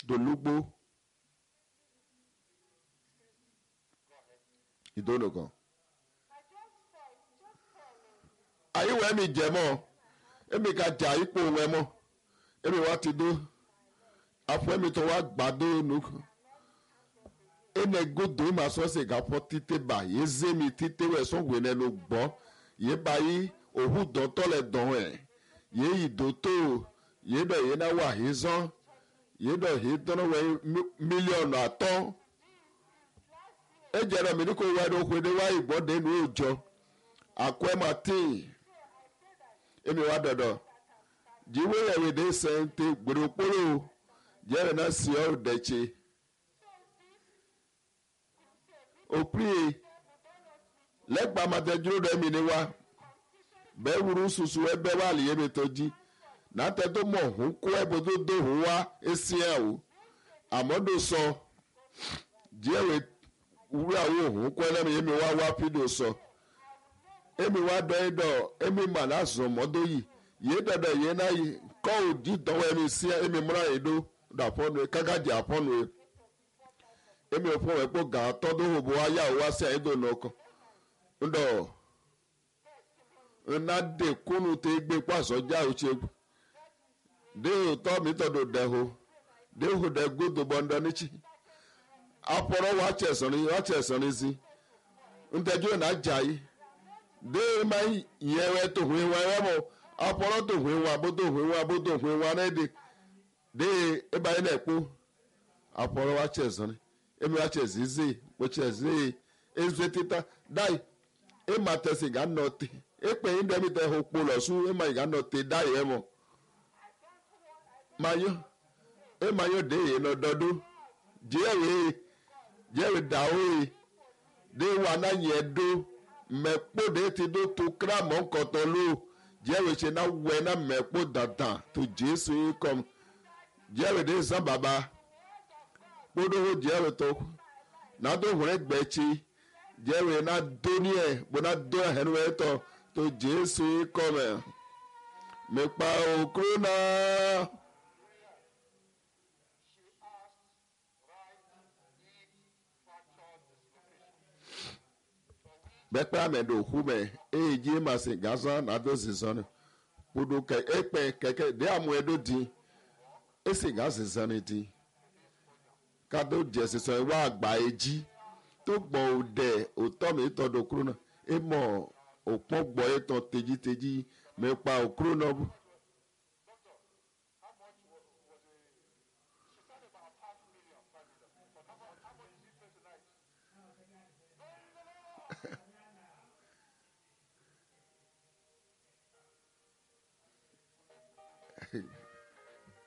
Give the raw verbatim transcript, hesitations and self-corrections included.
dolugbo ìdónùkan. àyíwò ẹ̀mí jẹ̀mọ́ ẹ̀mí ká jà ipò wẹ̀mọ́ ẹ̀mí wá ti dó afọ ẹ̀mí tó wá gbàdó nùkú ẹ̀nẹ̀ gòdò ìmọ̀ àsọ̀sẹ̀ gàpọ̀ títẹ̀ bá yé zémi títẹ̀ wẹ̀ sọ̀wé nẹ̀ ló gbọ́ yé báyìí òhù dọ́tọ́ lẹ̀ dán ẹ̀ yé ìdótó yé dọ̀ yé náà wà yé zán yé dọ̀ yé dọ́nà wẹ̀ mílíọ̀nù àtọ́ ẹ jẹ́rọ mi ní kò wá ẹ̀dọ́ òkúta wá ìgbọ́dẹ ní òòjọ́ àkọ́ ẹ̀ máa tẹ̀ ẹ̀mí wá dọ̀dọ̀ jíwé ẹ̀wẹ̀ dé sẹ́ńtẹ̀ gbèrèpóró jẹ́rẹ̀ náà sí ọ́ dẹ̀tse òpin lẹ́gbàá màtẹ́dúró rẹ̀ mi ni wá bẹ́ẹ̀ wúru susu ẹbẹ́ wà lìyẹ́ mi tó jí nàtẹ́ tó mọ̀ òun kó ẹ̀bùn tó dó òun wá èsì ẹ̀ o àmọ́dò sọ jẹ́wẹ̀ wúrà wo òun kó ẹlẹ́mi yẹ́mi wá wá pídò sọ èmi wá dọ́ ẹ̀ dọ̀ èmi mà náà sọ mọ́dọ́ yìí yìí dọ̀dọ̀ yìí náà yìí kọ́ òdì dọ́wọ́ ẹ̀mi sí èmi múra yìí dó dàpọ́nu ẹ̀ kágájì àpọ́nu ẹ̀ èmi ò fún ẹ̀ pọ̀ gà tọ́dún òbò ayá òwá sí àyídò náà kan ńdọ̀ ńnà dé kúnnù tẹ́ gbé pàṣọjá òṣèlú dé òtọ́ mi tọ́dọ̀ dẹ̀hó dé òdẹ gbódò bọ́ndọ̀ níṣì apọ̀rọ̀ wà chẹ̀sán ní wà chẹ̀sán ní sí ntẹ́jú ẹ̀ náà jà yìí dé máa yẹ ẹ tó hùwẹ́ wá ẹ mọ̀ apọ̀rọ̀ tó hùwẹ́ wá bó tó hùwẹ́ wá bó tó hùwẹ́ wá náà dé dé ẹ bá yẹn náà kú apọ̀rọ̀ wà chẹ̀sán ní èmi wà chẹ̀sí zé mo chẹ̀sí ezé títà dáì ẹ máa tẹ̀sí gà nọ tẹ ẹ pè é ndẹ́mi tẹ̀ hó kpó lọ sùn ẹ máa gà nọ tẹ dáì ẹ mọ̀ máa yọ ẹ máa yọ dé yẹn lọ dọdún jẹ́wèé jẹ́wèé dàwé dé wà náà yẹ dó mẹ́kpó dé ti dó tó kírámọ̀ nkọ̀tọ̀ ló jẹ́wèé ṣe náà wẹ̀ náà mẹ́kpó dandan tó jésù yìí kọ́ jẹ́wèé dé sàn bàbá kpódóhó jẹ́wèé tó náà tó hùrẹ́ gbẹ̀tsi jẹ́wèé náà dó ní ẹ̀ bó náà dó ẹ̀hẹ́nu ẹ̀ tọ̀ tó jésù yìí kọ́ mẹ́ mẹ́kpá òkúrò náà. bẹ́pẹ́ amẹ̀dọ̀ òkú mẹ́ èyí jí ma se gazan nàdó zizọ́nì kpudo kẹ ekpẹ kẹkẹ dé àmú ẹdó di esi gà zizọ́nì di kádó jẹ zizọ́nì wá àgbà ẹjí tó gbọ́ òdẹ òtọ́ mi tọ́dọ̀ kúrò náà ẹ mọ̀ òpọ́n gbọ́ ẹ tán tejiteji mẹ́pa òkúrò náà bú.